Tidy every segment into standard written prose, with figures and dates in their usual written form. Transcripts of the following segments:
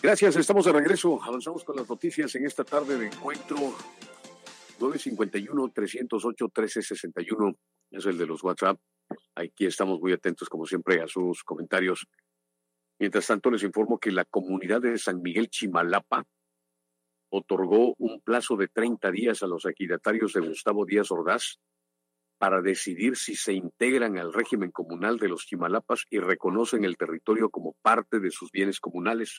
Gracias, estamos de regreso. Avanzamos con las noticias en esta tarde de encuentro. 951-308-1361 es el de los WhatsApp. Aquí estamos muy atentos, como siempre, a sus comentarios. Mientras tanto, les informo que la comunidad de San Miguel Chimalapa otorgó un plazo de 30 días a los ejidatarios de Gustavo Díaz Ordaz para decidir si se integran al régimen comunal de los Chimalapas y reconocen el territorio como parte de sus bienes comunales.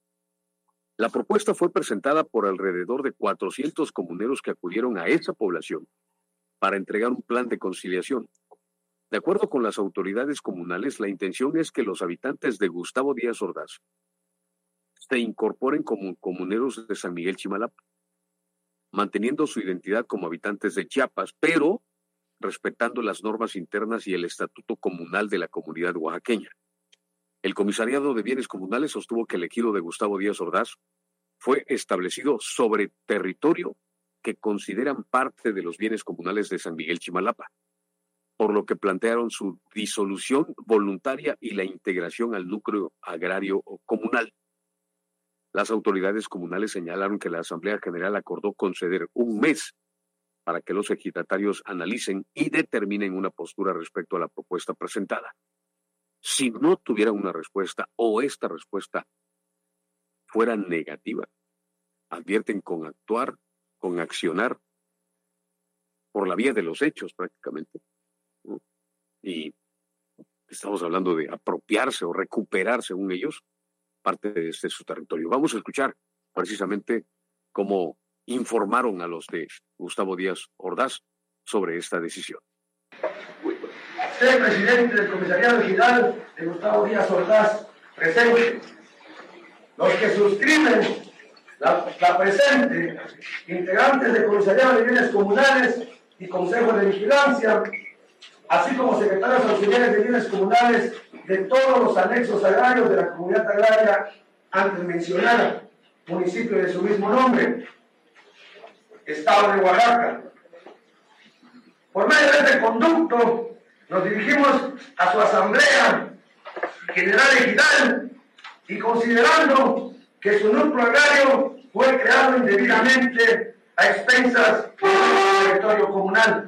La propuesta fue presentada por alrededor de 400 comuneros que acudieron a esa población para entregar un plan de conciliación. De acuerdo con las autoridades comunales, la intención es que los habitantes de Gustavo Díaz Ordaz se incorporen como comuneros de San Miguel Chimalapa, manteniendo su identidad como habitantes de Chiapas, pero respetando las normas internas y el estatuto comunal de la comunidad oaxaqueña. El Comisariado de Bienes Comunales sostuvo que el ejido de Gustavo Díaz Ordaz fue establecido sobre territorio que consideran parte de los bienes comunales de San Miguel Chimalapa, por lo que plantearon su disolución voluntaria y la integración al núcleo agrario comunal. Las autoridades comunales señalaron que la Asamblea General acordó conceder un mes para que los ejidatarios analicen y determinen una postura respecto a la propuesta presentada. Si no tuvieran una respuesta o esta respuesta fuera negativa, advierten con accionar por la vía de los hechos prácticamente, ¿no? Y estamos hablando de apropiarse o recuperar, según ellos, parte de su territorio. Vamos a escuchar precisamente cómo informaron a los de Gustavo Díaz Ordaz sobre esta decisión. Usted, presidente del Comisariado Ejidal de Gustavo Díaz Ordaz, presente. Los que suscriben la presente, integrantes del Comisariado de Bienes Comunales y Consejo de Vigilancia, así como secretarios auxiliares de Bienes Comunales de todos los anexos agrarios de la comunidad agraria antes mencionada, municipio de su mismo nombre, Estado de Oaxaca. Por medio de este conducto, nos dirigimos a su Asamblea General Ejidal y considerando que su núcleo agrario fue creado indebidamente a expensas del territorio comunal,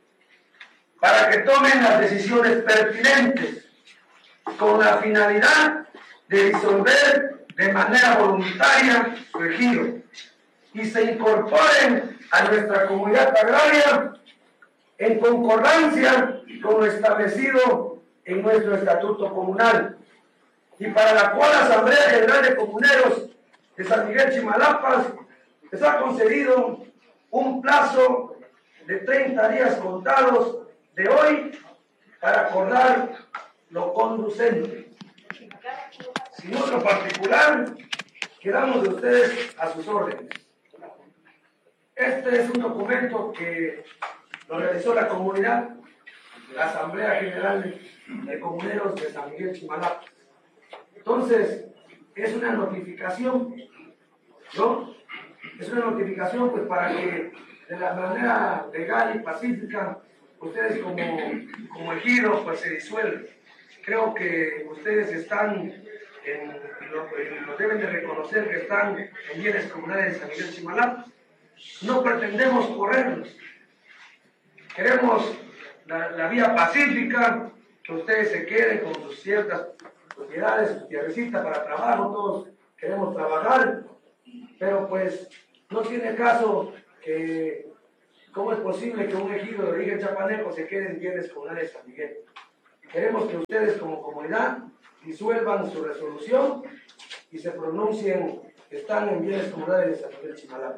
para que tomen las decisiones pertinentes con la finalidad de disolver de manera voluntaria su ejido y se incorporen a nuestra comunidad agraria en concordancia con lo establecido en nuestro estatuto comunal, y para la cual la Asamblea General de Comuneros de San Miguel Chimalapas les ha concedido un plazo de 30 días contados de hoy para acordar lo conducente. Sin otro particular, quedamos de ustedes a sus órdenes. Este es un documento que lo realizó la comunidad, la Asamblea General de Comuneros de San Miguel Chimalapa. Entonces, es una notificación, ¿no? Es una notificación pues para que de la manera legal y pacífica ustedes como ejido pues se disuelven. Creo que ustedes están lo deben de reconocer que están en bienes comunales de San Miguel Chimalapa. No pretendemos correrlos. Queremos la vía pacífica, que ustedes se queden con sus ciertas propiedades, sus tierrecitas para trabajo, todos queremos trabajar, pero pues no tiene caso que, ¿cómo es posible que un ejido de origen chapaneco se quede en bienes comunales de San Miguel? Queremos que ustedes como comunidad disuelvan su resolución y se pronuncien que están en bienes comunales de San Miguel Chimalapa.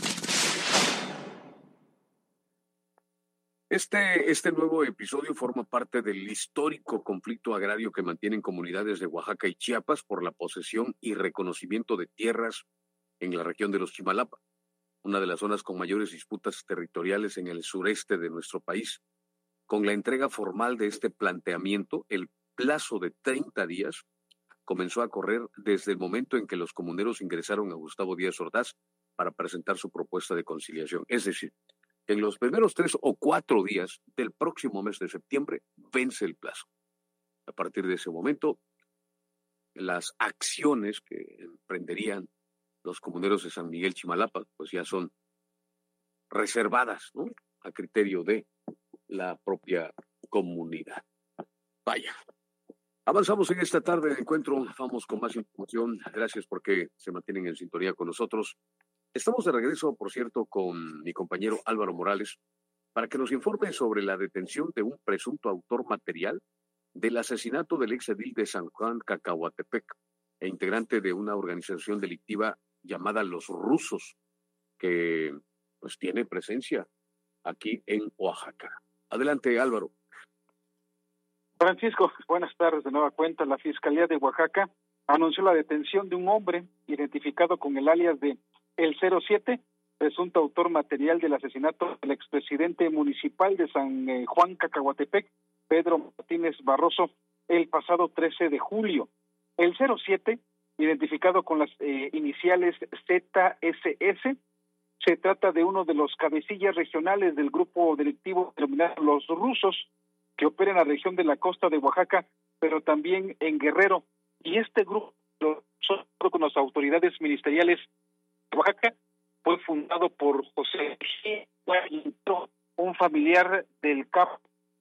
Este nuevo episodio forma parte del histórico conflicto agrario que mantienen comunidades de Oaxaca y Chiapas por la posesión y reconocimiento de tierras en la región de los Chimalapa, una de las zonas con mayores disputas territoriales en el sureste de nuestro país. Con la entrega formal de este planteamiento, el plazo de 30 días comenzó a correr desde el momento en que los comuneros ingresaron a Gustavo Díaz Ordaz para presentar su propuesta de conciliación. Es decir, en los primeros 3 o 4 días del próximo mes de septiembre vence el plazo. A partir de ese momento, las acciones que emprenderían los comuneros de San Miguel Chimalapa, pues ya son reservadas, ¿no?, a criterio de la propia comunidad. Vaya. Avanzamos en esta tarde de encuentro, vamos con más información. Gracias porque se mantienen en sintonía con nosotros. Estamos de regreso, por cierto, con mi compañero Álvaro Morales para que nos informe sobre la detención de un presunto autor material del asesinato del ex edil de San Juan Cacahuatepec e integrante de una organización delictiva llamada Los Rusos, que pues tiene presencia aquí en Oaxaca. Adelante, Álvaro. Francisco, buenas tardes. De nueva cuenta, la Fiscalía de Oaxaca anunció la detención de un hombre identificado con el alias de El 07, presunto autor material del asesinato del expresidente municipal de San Juan Cacahuatepec, Pedro Martínez Barroso, el pasado 13 de julio. El 07, identificado con las iniciales ZSS, se trata de uno de los cabecillas regionales del grupo delictivo denominado Los Rusos, que opera en la región de la costa de Oaxaca, pero también en Guerrero. Y este grupo, con las autoridades ministeriales de Oaxaca, fue fundado por José G., un familiar del capo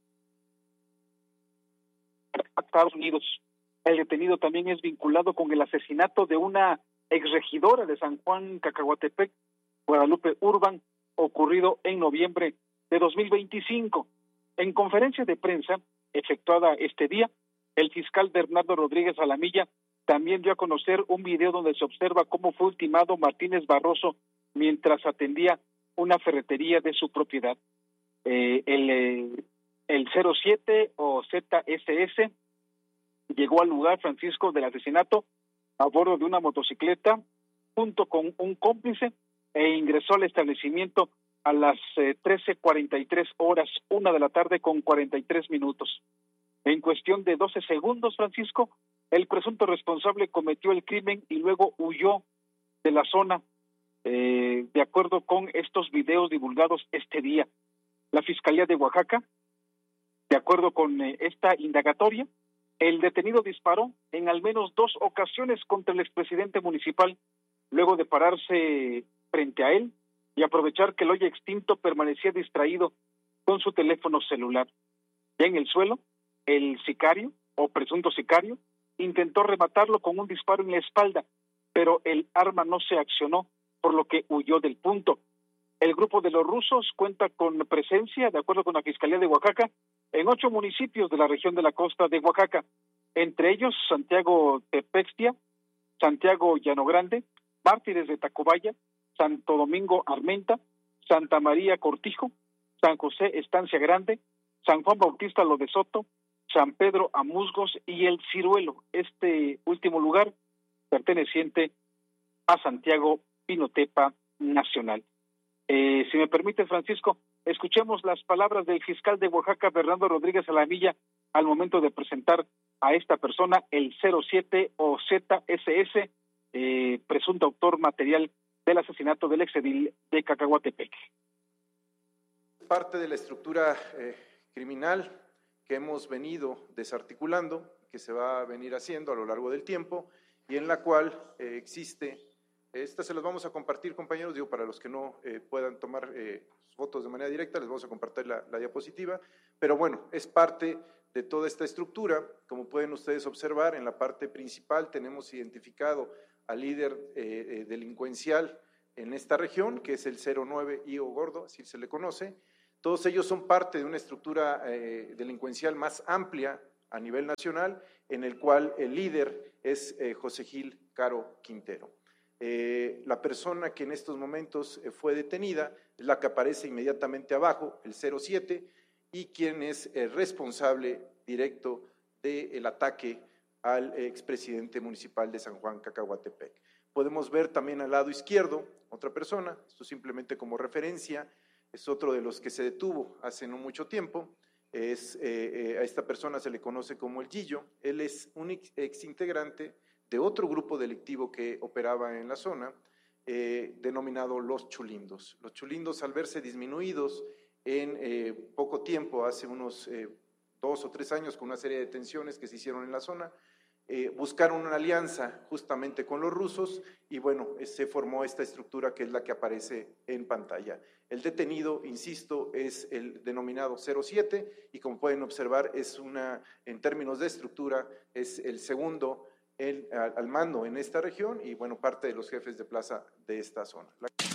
de Estados Unidos. El detenido también es vinculado con el asesinato de una exregidora de San Juan Cacahuatepec, Guadalupe Urban, ocurrido en noviembre de 2025. En conferencia de prensa efectuada este día, el fiscal Bernardo Rodríguez Alamilla también dio a conocer un video donde se observa cómo fue ultimado Martínez Barroso mientras atendía una ferretería de su propiedad. El 07 o ZSS llegó al lugar, Francisco, del asesinato a bordo de una motocicleta junto con un cómplice e ingresó al establecimiento a las 13:43 horas, 1 de la tarde con 43 minutos. En cuestión de 12 segundos, Francisco, el presunto responsable cometió el crimen y luego huyó de la zona, de acuerdo con estos videos divulgados este día. La Fiscalía de Oaxaca, de acuerdo con esta indagatoria, el detenido disparó en al menos 2 ocasiones contra el expresidente municipal, luego de pararse frente a él y aprovechar que el hoy extinto permanecía distraído con su teléfono celular. Ya en el suelo, el sicario, o presunto sicario, intentó rematarlo con un disparo en la espalda, pero el arma no se accionó, por lo que huyó del punto. El grupo de Los Rusos cuenta con presencia, de acuerdo con la Fiscalía de Oaxaca, en 8 municipios de la región de la costa de Oaxaca, entre ellos Santiago Tepextia, Santiago Llano Grande, Mártires de Tacubaya, Santo Domingo Armenta, Santa María Cortijo, San José Estancia Grande, San Juan Bautista Lo de Soto, San Pedro Amusgos y El Ciruelo, este último lugar perteneciente a Santiago Pinotepa Nacional. Si me permite, Francisco, escuchemos las palabras del fiscal de Oaxaca, Bernardo Rodríguez Alamilla, al momento de presentar a esta persona, el 07 o ZSS, presunto autor material del asesinato del exedil de Cacahuatepec. Parte de la estructura criminal que hemos venido desarticulando, que se va a venir haciendo a lo largo del tiempo y en la cual existe, estas se las vamos a compartir, compañeros, digo, para los que no puedan tomar fotos de manera directa, les vamos a compartir la diapositiva, pero bueno, es parte de toda esta estructura. Como pueden ustedes observar, en la parte principal tenemos identificado al líder delincuencial en esta región, que es el 09 Ío Gordo, así se le conoce. Todos ellos son parte de una estructura delincuencial más amplia a nivel nacional, en el cual el líder es José Gil Caro Quintero. La persona que en estos momentos fue detenida es la que aparece inmediatamente abajo, el 07, y quien es el responsable directo del ataque al expresidente municipal de San Juan Cacahuatepec. Podemos ver también al lado izquierdo otra persona, esto simplemente como referencia, es otro de los que se detuvo hace no mucho tiempo, a esta persona se le conoce como el Gillo. Él es un exintegrante de otro grupo delictivo que operaba en la zona, denominado Los Chulindos. Los Chulindos, al verse disminuidos en poco tiempo, hace unos 2 o 3 años, con una serie de detenciones que se hicieron en la zona, buscaron una alianza justamente con los rusos y bueno, se formó esta estructura que es la que aparece en pantalla. El detenido, insisto, es el denominado 07 y como pueden observar en términos de estructura, es el segundo al mando en esta región y bueno, parte de los jefes de plaza de esta zona.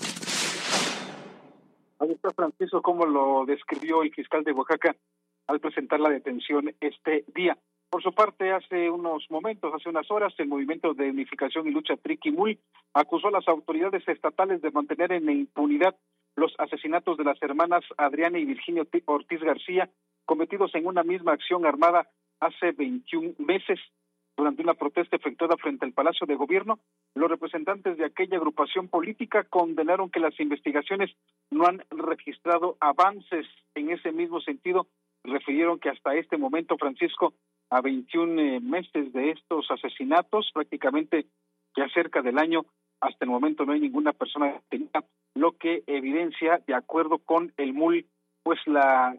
Ahí está, Francisco, como lo describió el fiscal de Oaxaca al presentar la detención este día. Por su parte, hace unas horas, el Movimiento de Unificación y Lucha Triquimul acusó a las autoridades estatales de mantener en impunidad los asesinatos de las hermanas Adriana y Virginia Ortiz García, cometidos en una misma acción armada hace 21 meses. Durante una protesta efectuada frente al Palacio de Gobierno, los representantes de aquella agrupación política condenaron que las investigaciones no han registrado avances en ese mismo sentido. Refirieron que hasta este momento, Francisco, a 21 meses de estos asesinatos, prácticamente ya cerca del año, hasta el momento no hay ninguna persona detenida, lo que evidencia, de acuerdo con el MUL, la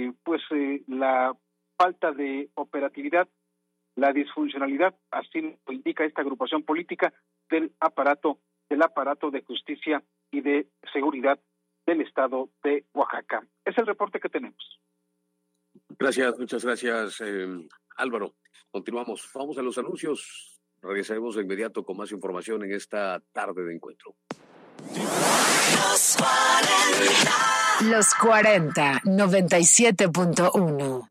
falta de operatividad, la disfuncionalidad, así lo indica esta agrupación política del aparato de justicia y de seguridad del estado de Oaxaca. Es el reporte que tenemos. Gracias, muchas gracias, Álvaro. Continuamos, vamos a los anuncios. Regresaremos de inmediato con más información en esta tarde de encuentro. Los 40, 97.1.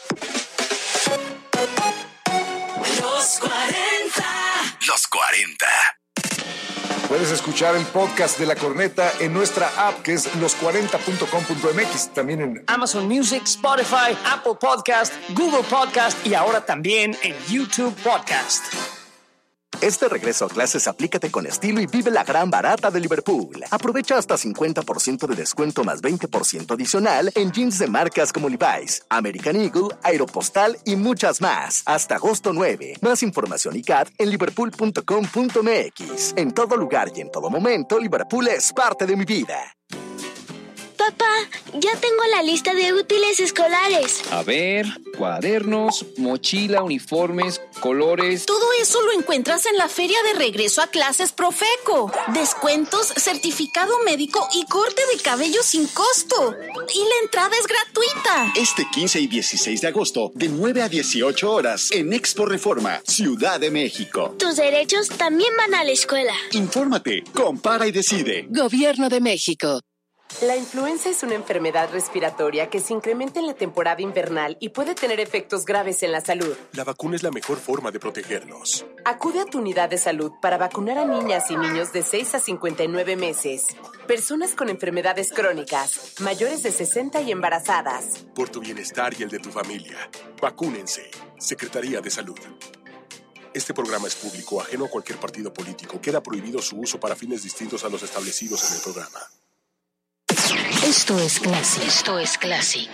Los 40. Puedes escuchar el podcast de La Corneta en nuestra app, que es los40.com.mx. También en Amazon Music, Spotify, Apple Podcast, Google Podcast y ahora también en YouTube Podcast. Este regreso a clases aplícate con estilo y vive la gran barata de Liverpool. Aprovecha hasta 50% de descuento más 20% adicional en jeans de marcas como Levi's, American Eagle, Aeropostale y muchas más. Hasta agosto 9. Más información y CAT en liverpool.com.mx. En todo lugar y en todo momento, Liverpool es parte de mi vida. Papá, ya tengo la lista de útiles escolares. A ver, cuadernos, mochila, uniformes, colores. Todo eso lo encuentras en la Feria de Regreso a Clases Profeco. Descuentos, certificado médico y corte de cabello sin costo. Y la entrada es gratuita. Este 15 y 16 de agosto, de 9 a 18 horas, en Expo Reforma, Ciudad de México. Tus derechos también van a la escuela. Infórmate, compara y decide. Gobierno de México. La influenza es una enfermedad respiratoria que se incrementa en la temporada invernal y puede tener efectos graves en la salud. La vacuna es la mejor forma de protegernos. Acude a tu unidad de salud para vacunar a niñas y niños de 6 a 59 meses, personas con enfermedades crónicas, mayores de 60 y embarazadas. Por tu bienestar y el de tu familia, vacúnense. Secretaría de Salud. Este programa es público, ajeno a cualquier partido político. Queda prohibido su uso para fines distintos a los establecidos en el programa. Esto es Classic. Esto es Classic.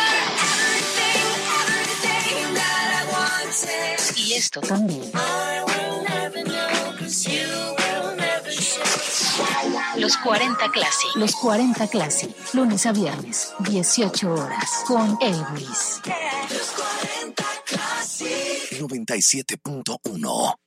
Y esto también. Los 40 Classic. Los 40 Classic. Lunes a viernes, 18 horas. Con Elvis. 97.1.